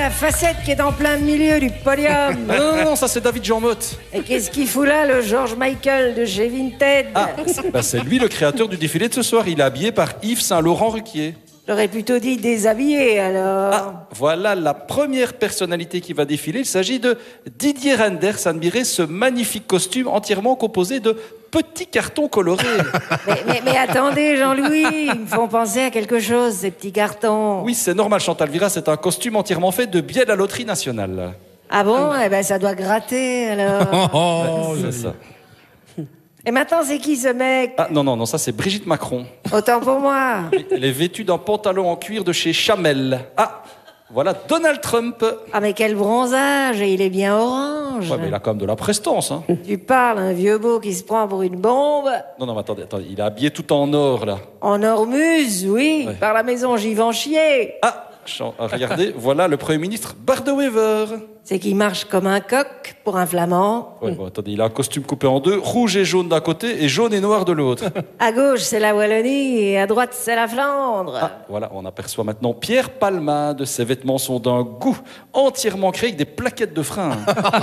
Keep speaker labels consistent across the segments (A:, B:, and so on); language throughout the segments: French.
A: La facette qui est en plein milieu du podium.
B: Non, ça c'est David Jean Motte.
A: Et qu'est-ce qu'il fout là, le George Michael de chez Vinted?
B: C'est lui le créateur du défilé de ce soir. Il est habillé par Yves Saint-Laurent-Ruquier.
A: J'aurais plutôt dit déshabillé, alors.
B: Voilà la première personnalité qui va défiler. Il s'agit de Didier Renders. Admirez ce magnifique costume entièrement composé de petits cartons colorés.
A: Mais attendez, Jean-Louis, ils me font penser à quelque chose, ces petits cartons.
B: Oui, c'est normal, Chantal Vira, c'est un costume entièrement fait de billets de la loterie nationale.
A: Ah bon? Eh ben, ça doit gratter, alors.
B: C'est ça.
A: Et maintenant, c'est qui, ce mec?
B: Non, ça c'est Brigitte Macron.
A: Autant pour moi.
B: Elle est vêtue d'un pantalon en cuir de chez Chamel. Voilà Donald Trump.
A: Ah, mais quel bronzage, et il est bien orange.
B: Ouais, mais il a quand même de la prestance, hein.
A: Tu parles, un vieux beau qui se prend pour une bombe.
B: Non, mais attendez, il est habillé tout en or, là.
A: En Ormuz, oui.
B: Ouais.
A: Par la maison, j'y vais en chier.
B: Regardez, voilà le Premier ministre Bardewever.
A: C'est qu'il marche comme un coq pour un flamand.
B: Ouais, bon, attendez, il a un costume coupé en deux, rouge et jaune d'un côté et jaune et noir de l'autre.
A: À gauche, c'est la Wallonie et à droite, c'est la Flandre.
B: Voilà, on aperçoit maintenant Pierre Palmade. Ses vêtements sont d'un goût entièrement créé avec des plaquettes de frein.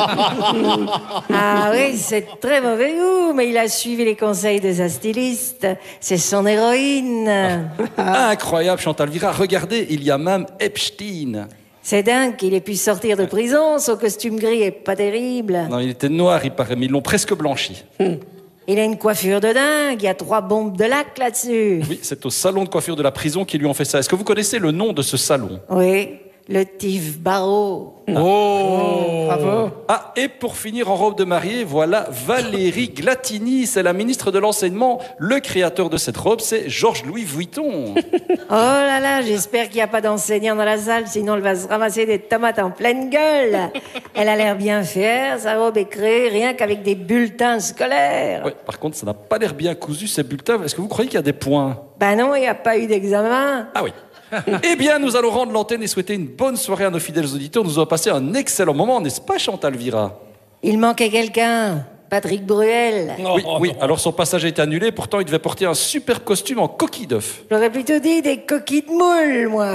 A: Ah oui, c'est très mauvais goût, mais il a suivi les conseils de sa styliste. C'est son héroïne.
B: Incroyable, Chantal Vira. Regardez, il y a même Epstein.
A: C'est dingue qu'il ait pu sortir de prison. Son costume gris est pas terrible.
B: Non, il était noir, il paraît, mais ils l'ont presque blanchi.
A: Il a une coiffure de dingue. Il y a 3 bombes de lac là-dessus.
B: Oui, c'est au salon de coiffure de la prison qu'ils lui ont fait ça. Est-ce que vous connaissez le nom de ce salon?
A: Oui, le Tif Barreau.
B: Oh,
A: bravo.
B: Et pour finir en robe de mariée, voilà Valérie Glatini. C'est la ministre de l'Enseignement. Le créateur de cette robe, c'est Georges-Louis Vuitton.
A: Oh là là, j'espère qu'il n'y a pas d'enseignant dans la salle, sinon elle va se ramasser des tomates en pleine gueule. Elle a l'air bien fière, sa robe est créée rien qu'avec des bulletins scolaires.
B: Ouais, par contre, ça n'a pas l'air bien cousu, ces bulletins. Est-ce que vous croyez qu'il y a des points?
A: Ben non, il n'y a pas eu d'examen.
B: Ah oui. Eh bien, nous allons rendre l'antenne et souhaiter une bonne soirée à nos fidèles auditeurs. Nous avons passé un excellent moment, n'est-ce pas, Chantal Vira?
A: Il manquait quelqu'un, Patrick Bruel.
B: Oui, alors son passage a été annulé. Pourtant, il devait porter un superbe costume en coquille d'œuf.
A: J'aurais plutôt dit des coquilles de moule, moi.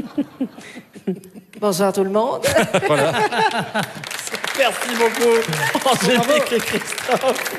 A: Bonsoir tout le monde.
B: Voilà.
C: Merci beaucoup, Angélique et Christophe.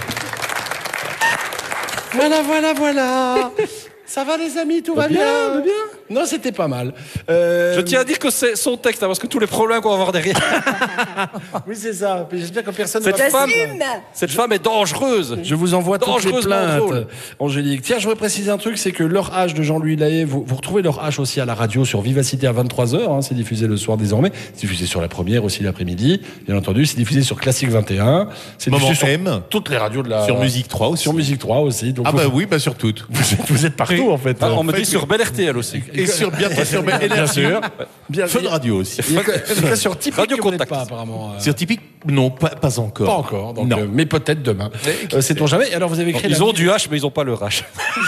C: Voilà. Ça va les amis, tout va bien. Non, c'était pas mal.
B: Je tiens à dire que c'est son texte, parce que tous les problèmes qu'on va avoir derrière.
C: Oui, c'est ça. J'espère que personne
B: Cette
C: ne va...
B: cette femme est dangereuse.
C: Je vous envoie toutes les
B: Dangereusement drôle.
C: plaintes, Angélique. Tiens, je voudrais préciser un truc, c'est que leur H de Jean-Louis Lahaye, vous retrouvez leur H aussi à la radio sur Vivacité à 23h. C'est diffusé le soir désormais. C'est diffusé sur la première aussi l'après-midi. Bien entendu, c'est diffusé sur Classique 21. C'est diffusé sur toutes les radios de la...
D: Sur Musique 3 aussi.
C: Sur Musique 3 aussi. Donc
D: oui, sur toutes.
C: Vous êtes partout, en fait.
B: On me dit sur Bel RTL aussi.
D: Et bientôt sur
C: Bien sûr.
D: Fun Radio aussi.
C: Il y a sur Tipeee
B: Radio
C: que vous n'êtes
B: Contact.
C: pas, apparemment.
D: Sur Tipeek, non, pas encore.
C: Pas encore, donc,
D: Non.
C: mais peut-être demain. Sait-on jamais. Et alors, vous avez créé
B: Ils ont du H, mais ils n'ont pas le H.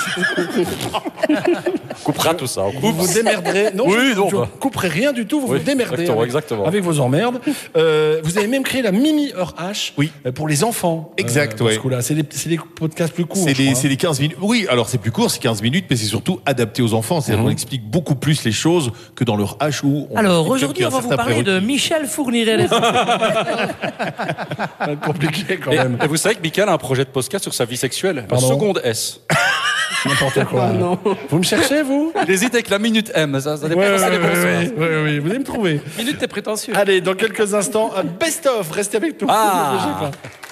B: On coupera tout ça.
C: Vous vous démerderez. Non,
B: Oui,
C: je
B: non,
C: ne couperez rien du tout. Vous
B: Oui,
C: vous démerdez
B: exactement.
C: avec vos emmerdes. Vous avez même créé la Mimi Heure H pour les enfants.
D: Exact,
C: dans ce
D: ouais.
C: coup-là. C'est des podcasts plus courts.
D: C'est les 15 minutes. Oui, alors c'est plus court, c'est 15 minutes, mais c'est surtout adapté aux enfants. C'est-à-dire qu'on explique beaucoup plus les choses que dans leur H où...
E: Alors aujourd'hui, on va vous parler de Michel Fourniret.
C: compliqué quand même.
B: Et vous savez que Michael a un projet de podcast sur sa vie sexuelle.
C: Pardon.
B: Seconde S.
C: N'importe quoi. Vous me cherchez, vous?
B: Il hésite avec la minute M. Ça dépend.
C: Oui,
B: ça dépend ça.
C: oui. Vous allez me trouver.
B: Minute, t'es prétentieux.
C: Allez, dans quelques instants, un best-of. Restez avec nous.
B: Ah.
C: Ne bougez pas.